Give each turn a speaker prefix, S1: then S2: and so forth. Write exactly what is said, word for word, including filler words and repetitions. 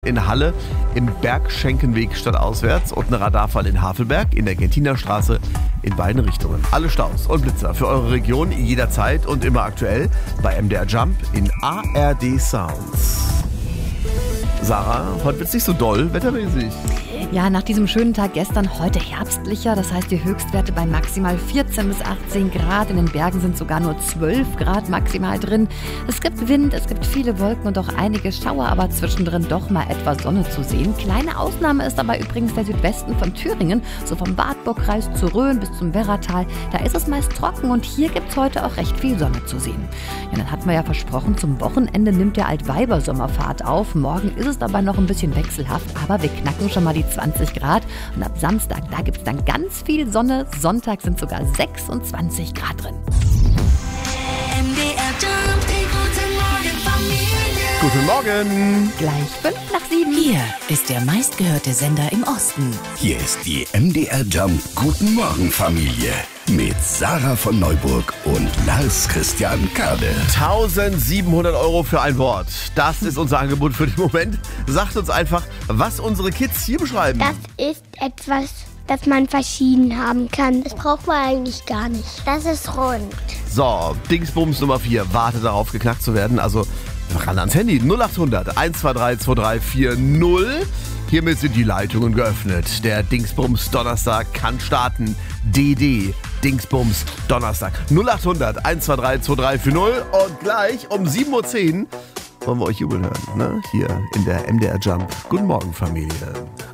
S1: In Halle im Bergschenkenweg stadtauswärts und ein Radarfall in Havelberg in der Gentinerstraße in beiden Richtungen. Alle Staus und Blitzer für eure Region jederzeit und immer aktuell bei M D R Jump in A R D Sounds. Sarah, heute wird's nicht so doll, wettermäßig.
S2: Ja, nach diesem schönen Tag gestern heute herbstlicher. Das heißt, die Höchstwerte bei maximal vierzehn bis achtzehn Grad. In den Bergen sind sogar nur zwölf Grad maximal drin. Es gibt Wind, es gibt viele Wolken und auch einige Schauer, aber zwischendrin doch mal etwas Sonne zu sehen. Kleine Ausnahme ist aber übrigens der Südwesten von Thüringen, so vom Wartburgkreis zu Rhön bis zum Werratal. Da ist es meist trocken und hier gibt's heute auch recht viel Sonne zu sehen. Ja, dann hatten wir ja versprochen, zum Wochenende nimmt der Altweibersommerfahrt auf. Morgen ist es aber noch ein bisschen wechselhaft, aber wir knacken schon mal die zwanzig Grad und ab Samstag, da gibt es dann ganz viel Sonne. Sonntag sind sogar sechsundzwanzig Grad drin.
S3: M D R Jump, die guten Morgen Familie.
S1: Guten Morgen!
S2: Gleich fünf nach sieben.
S3: Hier ist der meistgehörte Sender im Osten.
S4: Hier ist die M D R Jump Guten Morgen Familie mit Sarah von Neuburg und Lars Christian Kade.
S1: eintausendsiebenhundert Euro für ein Wort. Das ist unser Angebot für den Moment. Sagt uns einfach, was unsere Kids hier beschreiben.
S5: Das ist etwas, das man verschieden haben kann. Das braucht man eigentlich gar nicht. Das ist rund.
S1: So, Dingsbums Nummer vier wartet darauf, geknackt zu werden. Also ran ans Handy. null achthundert eins zwei drei zwei drei vier null. Hiermit sind die Leitungen geöffnet. Der Dingsbums Donnerstag kann starten. D D Dingsbums Donnerstag. null achthundert eins zwei drei zwei drei vier null. Und gleich um sieben Uhr zehn wollen wir euch jubeln hören. Ne? Hier in der M D R Jump. Guten Morgen, Familie.